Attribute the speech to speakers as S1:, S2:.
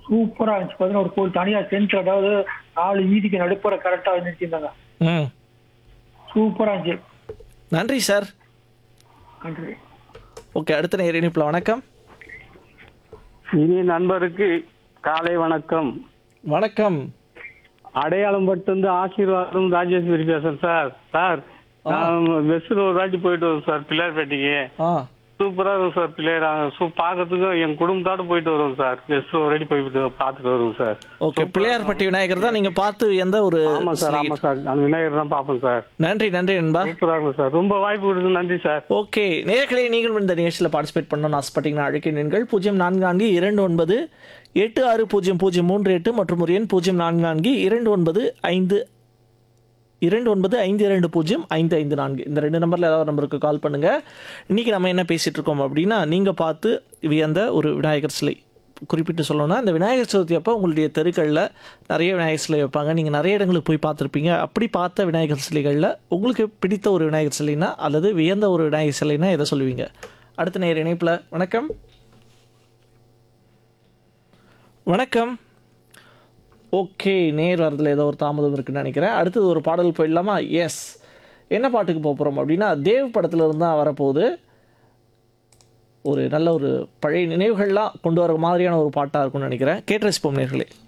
S1: சூப்பரா இருந்துச்சு. பாத்தீங்கன்னா ஒரு கோயில் தனியா சென்டர், அதாவது 4 வீதிக்கு நடுப்புற கரெக்டா நிறுத்தியிருந்தாங்க.
S2: ம்.
S1: சூப்பரா இருந்துச்சு.
S2: நன்றி சார்.
S1: நன்றி.
S2: ஓகே, அடுத்த நேயர் இணைப்புல. வணக்கம்.
S3: இனிய நண்பருக்கு காலை வணக்கம்.
S2: வணக்கம்.
S3: அடையாளம் பட்டு ஆசீர்வாதம் ராஜேஸ்வரி பேசுறேன் சார். சார், நான் பஸ்ஸில் ஒரு வாட்டி போயிட்டு வரோம் சார் பிள்ளையார்பேட்டைக்கு.
S2: ஆ
S3: சூப்பரா இருக்கும் சார். பிள்ளையார் பார்க்கறதுக்கு என் குடும்பத்தோட போயிட்டு வருவோம் சார். பஸ்ஸில் ஒரு வாட்டி போயிட்டு பார்த்துட்டு வருவோம் சார்.
S2: ஓகே, பிள்ளையார்பட்டி விநாயகர் தான் நீங்க பார்த்து எந்த ஒரு
S3: ஆமா சார், ஆமா சார். அந்த விநாயகர் தான் பார்ப்போம் சார்.
S2: நன்றி நன்றி நண்பா.
S3: சூப்பரா இருக்கும் சார். ரொம்ப வாய்ப்பு கொடுத்து நன்றி சார்.
S2: ஓகே, நேயர்களே, நீங்கள் இந்த நிகழ்ச்சியில் பார்ட்டிசிபேட் பண்ணணும்னு ஆசைப்பட்டீங்கன்னா அழைக்கிறீர்கள் 0442 860038 மற்றும் ஒரு எண் 0442 2952205554. இந்த 2 நம்பரில் ஏதாவது நம்பருக்கு கால் பண்ணுங்கள். இன்றைக்கி நம்ம என்ன பேசிகிட்டு இருக்கோம் அப்படின்னா, நீங்கள் பார்த்து வியந்த ஒரு விநாயகர் சிலை குறிப்பிட்டு சொல்லணும்னா, இந்த விநாயகர் சதுர்த்தி அப்போ உங்களுடைய தெருக்களில் நிறைய விநாயகர் சிலை வைப்பாங்க. நீங்கள் நிறைய இடங்களுக்கு போய் பார்த்துருப்பீங்க. அப்படி பார்த்த விநாயகர் சிலைகளில் உங்களுக்கு பிடித்த ஒரு விநாயகர் சிலைனா அல்லது வியந்த ஒரு விநாயகர் சிலைனா எதை சொல்லுவீங்க? அடுத்த நேயர் இணைப்பில். வணக்கம். வணக்கம். ஓகே, நேர் வரதில் ஏதோ ஒரு தாமதம் இருக்குன்னு நினைக்கிறேன். அடுத்தது ஒரு பாடல் போயிடலாமா? எஸ். என்ன பாட்டுக்கு போகிறோம் அப்படின்னா, தேவ் படத்தில் இருந்தால் வரப்போகுது. ஒரு நல்ல ஒரு பழைய நினைவுகள்லாம் கொண்டு வர மாதிரியான ஒரு பாட்டாக இருக்கும்னு நினைக்கிறேன். கேட்டு ரசிப்போம் நேர்களே.